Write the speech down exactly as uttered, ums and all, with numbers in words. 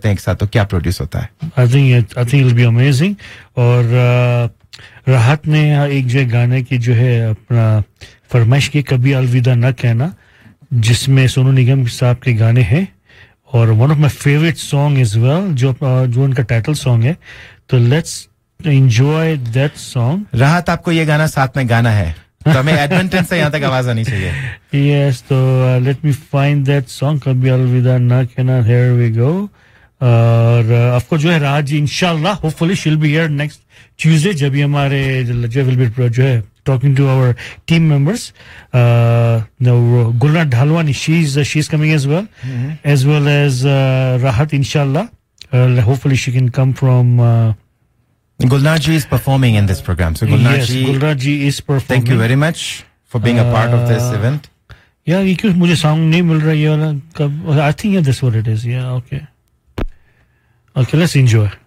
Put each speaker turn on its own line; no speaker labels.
होते हैं एक साथ तो क्या प्रोड्यूस होता है?
I think I think it will be amazing. और uh, राहत ने एक जो गाने की जो है अपना फरमाइश की, कभी अलविदा न कहना, जिसमें सोनू निगम साहब के गाने हैं और one of my favourite song is well, जो जो उनका टाइटल सॉन्ग है. तो लेट्स एंजॉय दैट सॉन्ग.
राहत, आपको ये गाना साथ में गाना है तो हमें एडमिंटन से यहाँ तक आवाज आनी चाहिए.
यस, तो let me find that song, कभी अलविदा ना कहना. Here we go. और आपको जो है राहत जी इंशाल्लाह hopefully she will be here next Tuesday, जब भी हमारे जो विल बी जो है talking to our team members. Uh, now, Gulnar Dhalwani, she's uh, she's coming as well, mm-hmm. as well as uh, Rahat, inshallah. Uh, hopefully, she can come from. Uh,
Gulnar ji is performing in this program, so Gulnar
yes,
ji,
Gulnar ji is performing.
Thank you very much for being uh, a part of this event.
Yeah, ये क्यों मुझे song नहीं मिल रहा है ये वाला? कब? I think yeah, that's what it is. Yeah, okay. Okay, let's enjoy.